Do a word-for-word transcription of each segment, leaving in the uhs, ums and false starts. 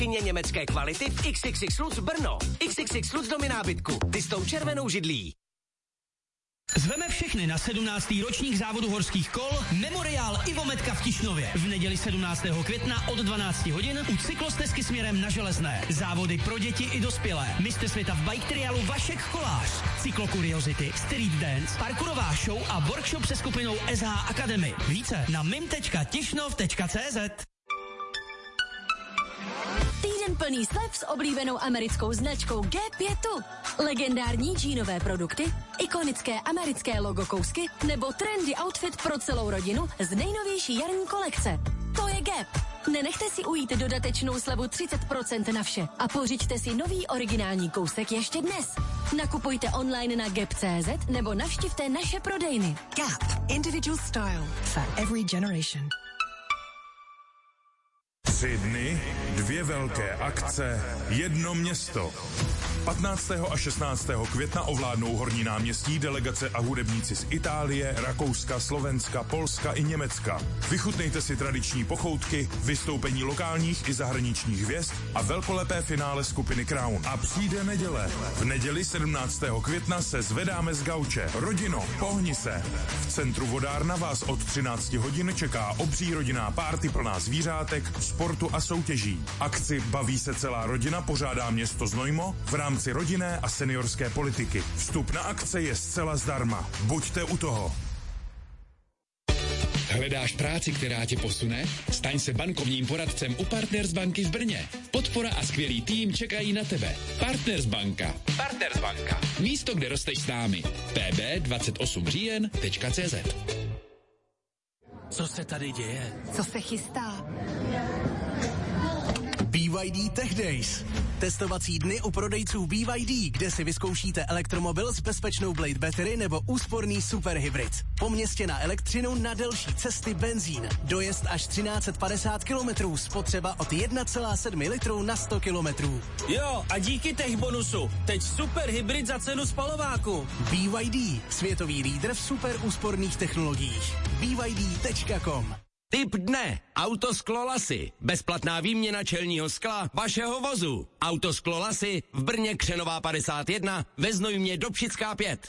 kyně německé kvality v X X X Lutz Brno. X X X Lutz domy nábytku. Ty s tou červenou židlí. Zveme všechny na sedmnáctý ročník závodu horských kol Memoriál Ivo Metka v Tišnově. V neděli sedmnáctého května od dvanácti hodin u cyklostezky směrem na Železné. Závody pro děti i dospělé. Mistr světa v bike trialu Vašek Kolář. Cyklokuriozity, street dance, parkourová show a workshop se skupinou S H Academy. Více na mim tečka tišnov tečka cé zet. Týden plný slev s oblíbenou americkou značkou G pět. Legendární džínové produkty, ikonické americké logo kousky nebo trendy outfit pro celou rodinu z nejnovější jarní kolekce. To je Gap. Nenechte si ujít dodatečnou slevu třicet procent na vše a pořiďte si nový originální kousek ještě dnes. Nakupujte online na gap tečka cé zet nebo navštivte naše prodejny. Gap. Individual style for every generation. Tři dny, dvě velké akce, jedno město. patnáctého a šestnáctého května ovládnou Horní náměstí delegace a hudebníci z Itálie, Rakouska, Slovenska, Polska i Německa. Vychutnejte si tradiční pochoutky, vystoupení lokálních i zahraničních hvězd a velkolepé finále skupiny Crown. A přijde neděle. V neděli sedmnáctého května se zvedáme z gauče. Rodino, pohni se. V centru Vodárna vás od třinácti hodin čeká obří rodinná párty plná zvířátek, sportu a soutěží. Akci Baví se celá rodina pořádá město Znojmo v rámci rodinné a seniorské politiky. Vstup na akce je zcela zdarma. Buďte u toho. Hledáš práci, která tě posune? Staň se bankovním poradcem u Partners banky v Brně. Podpora a skvělý tým čekají na tebe. Partners banka. Partners banka. Místo, kde rosteš s námi. p b dvacet osm říjen tečka cé zet. Co se tady děje? Co se chystá? B Y D Tech Days. Testovací dny u prodejců B Y D, kde si vyzkoušíte elektromobil s bezpečnou Blade Battery nebo úsporný superhybrid. Po městě na elektřinu, na delší cesty benzín. Dojezd až třináct set padesát kilometrů, spotřeba od jedna celá sedm litru na sto kilometrů. Jo, a díky tech bonusu. Teď superhybrid za cenu spalováku. B Y D, světový lídr v super úsporných technologiích. B Y D tečka com. Tip dne. Autosklo Lasy. Bezplatná výměna čelního skla vašeho vozu. Autosklo Lasy v Brně Křenová padesát jedna, ve Znojmě Dobšická pět.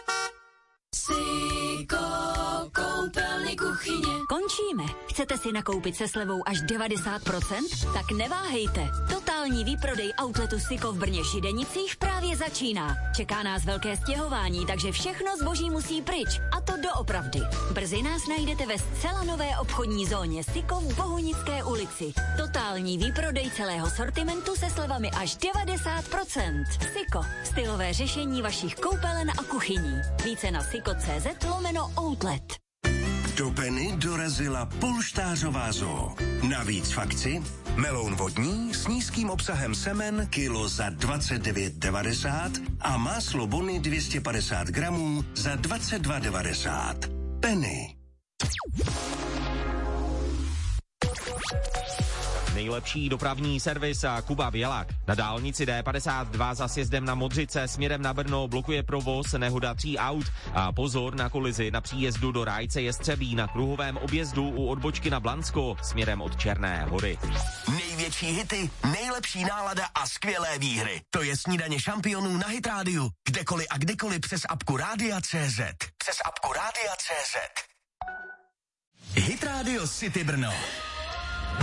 Siko, koupelny, kuchyně. Končíme. Chcete si nakoupit se slevou až devadesát procent? Tak neváhejte. Totální výprodej outletu Siko v Brně Židenicích právě začíná. Čeká nás velké stěhování, takže všechno zboží musí pryč. A to doopravdy. Brzy nás najdete ve zcela nové obchodní zóně Siko v Bohunické ulici. Totální výprodej celého sortimentu se slevami až devadesát procent. Siko. Stylové řešení vašich koupelen a kuchyní. Více na siko tečka cé zet lomeno outlet. Do Penny dorazila polštářová zoo. Navíc v akci meloun vodní s nízkým obsahem semen kilo za dvacet devět devadesát a máslo Bony dvě stě padesát gramů za dvacet dva devadesát. Penny. Nejlepší dopravní servis a Kuba Bělák. Na dálnici D padesát dva za sjezdem na Modřice směrem na Brno blokuje provoz nehoda tří aut a pozor na kolizi na příjezdu do Rájce Jestřebí na kruhovém objezdu u odbočky na Blansko směrem od Černé Hory. Největší hity, nejlepší nálada a skvělé výhry. To je snídaně šampionů na Hit Rádiu. Kdekoliv a kdykoliv přes apku Rádia tečka cé zet. Přes apku Rádia tečka cé zet. Hit Radio City Brno.